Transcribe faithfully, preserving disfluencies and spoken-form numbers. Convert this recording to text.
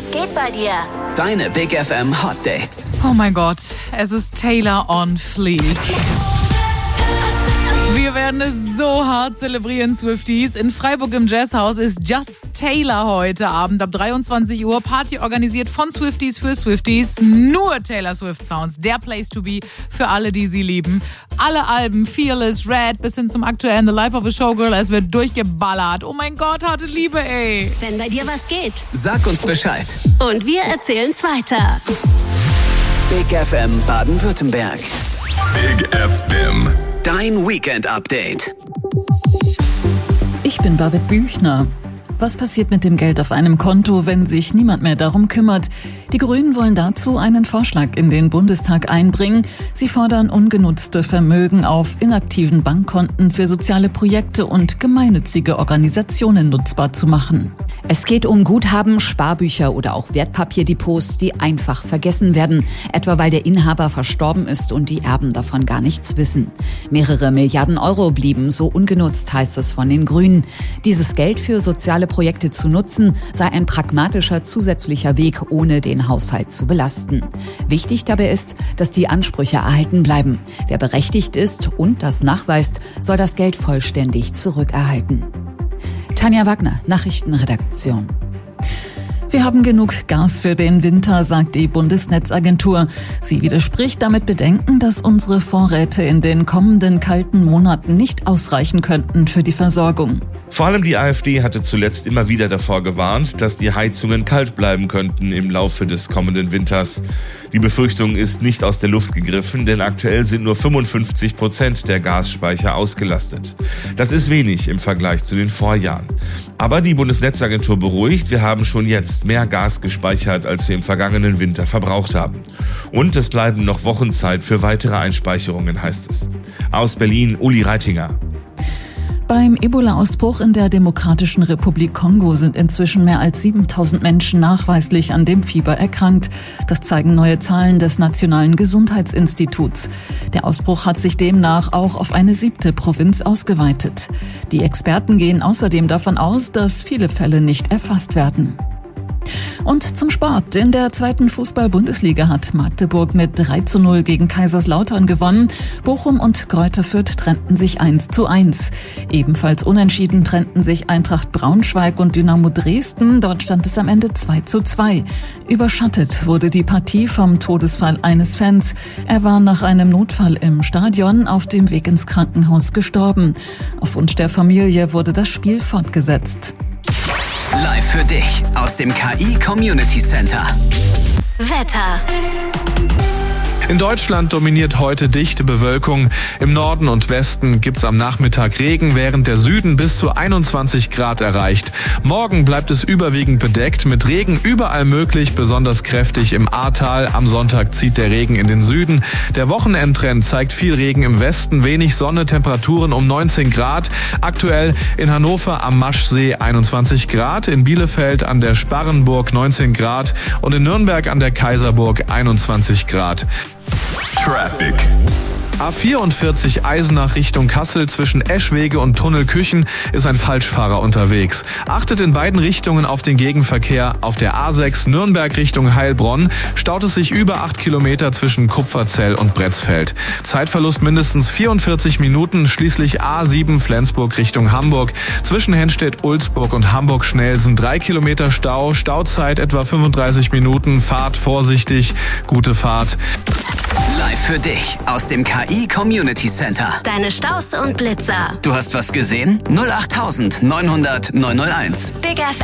Was geht bei dir? Deine Big F M Hot Dates. Oh mein Gott, es ist Taylor on Fleek. Wir werden es so hart zelebrieren, Swifties. In Freiburg im Jazzhaus ist Just Taylor heute Abend ab dreiundzwanzig Uhr. Party organisiert von Swifties für Swifties. Nur Taylor Swift Sounds. Der Place to be für alle, die sie lieben. Alle Alben, Fearless, Red bis hin zum aktuellen The Life of a Showgirl. Es wird durchgeballert. Oh mein Gott, harte Liebe, ey. Wenn bei dir was geht. Sag uns Bescheid. Und wir erzählen's weiter. Big F M Baden-Württemberg. Big F M. Dein Weekend-Update. Ich bin Babette Büchner. Was passiert mit dem Geld auf einem Konto, wenn sich niemand mehr darum kümmert? Die Grünen wollen dazu einen Vorschlag in den Bundestag einbringen. Sie fordern, ungenutzte Vermögen auf inaktiven Bankkonten für soziale Projekte und gemeinnützige Organisationen nutzbar zu machen. Es geht um Guthaben, Sparbücher oder auch Wertpapierdepots, die einfach vergessen werden, etwa weil der Inhaber verstorben ist und die Erben davon gar nichts wissen. Mehrere Milliarden Euro blieben so ungenutzt, heißt es von den Grünen. Dieses Geld für soziale Projekte zu nutzen, sei ein pragmatischer zusätzlicher Weg, ohne den Haushalt zu belasten. Wichtig dabei ist, dass die Ansprüche erhalten bleiben. Wer berechtigt ist und das nachweist, soll das Geld vollständig zurückerhalten. Tanja Wagner, Nachrichtenredaktion. Wir haben genug Gas für den Winter, sagt die Bundesnetzagentur. Sie widerspricht damit Bedenken, dass unsere Vorräte in den kommenden kalten Monaten nicht ausreichen könnten für die Versorgung. Vor allem die AfD hatte zuletzt immer wieder davor gewarnt, dass die Heizungen kalt bleiben könnten im Laufe des kommenden Winters. Die Befürchtung ist nicht aus der Luft gegriffen, denn aktuell sind nur fünfundfünfzig Prozent der Gasspeicher ausgelastet. Das ist wenig im Vergleich zu den Vorjahren. Aber die Bundesnetzagentur beruhigt, wir haben schon jetzt mehr Gas gespeichert, als wir im vergangenen Winter verbraucht haben. Und es bleiben noch Wochen Zeit für weitere Einspeicherungen, heißt es. Aus Berlin, Uli Reitinger. Beim Ebola-Ausbruch in der Demokratischen Republik Kongo sind inzwischen mehr als siebentausend Menschen nachweislich an dem Fieber erkrankt. Das zeigen neue Zahlen des Nationalen Gesundheitsinstituts. Der Ausbruch hat sich demnach auch auf eine siebte Provinz ausgeweitet. Die Experten gehen außerdem davon aus, dass viele Fälle nicht erfasst werden. Und zum Sport. In der zweiten Fußball-Bundesliga hat Magdeburg mit drei zu null gegen Kaiserslautern gewonnen. Bochum und Greuther Fürth trennten sich eins zu eins. Ebenfalls unentschieden trennten sich Eintracht Braunschweig und Dynamo Dresden. Dort stand es am Ende zwei zu zwei. Überschattet wurde die Partie vom Todesfall eines Fans. Er war nach einem Notfall im Stadion auf dem Weg ins Krankenhaus gestorben. Auf Wunsch der Familie wurde das Spiel fortgesetzt. Live für dich aus dem K I Community Center. Wetter. In Deutschland dominiert heute dichte Bewölkung. Im Norden und Westen gibt's am Nachmittag Regen, während der Süden bis zu einundzwanzig Grad erreicht. Morgen bleibt es überwiegend bedeckt, mit Regen überall möglich, besonders kräftig im Ahrtal. Am Sonntag zieht der Regen in den Süden. Der Wochenendtrend zeigt viel Regen im Westen, wenig Sonne, Temperaturen um neunzehn Grad. Aktuell in Hannover am Maschsee einundzwanzig Grad, in Bielefeld an der Sparrenburg neunzehn Grad und in Nürnberg an der Kaiserburg einundzwanzig Grad. Traffic. A vierundvierzig Eisenach Richtung Kassel zwischen Eschwege und Tunnelküchen ist ein Falschfahrer unterwegs. Achtet in beiden Richtungen auf den Gegenverkehr. Auf der A sechs Nürnberg Richtung Heilbronn staut es sich über acht Kilometer zwischen Kupferzell und Bretzfeld. Zeitverlust mindestens vierundvierzig Minuten. Schließlich A sieben Flensburg Richtung Hamburg. Zwischen Henstedt-Ulzburg und Hamburg-Schnelsen drei Kilometer Stau. Stauzeit etwa fünfunddreißig Minuten. Fahrt vorsichtig. Gute Fahrt. Live für dich aus dem K I Community Center. Deine Staus und Blitzer. Du hast was gesehen? null acht neunhundert neunhunderteins. Big F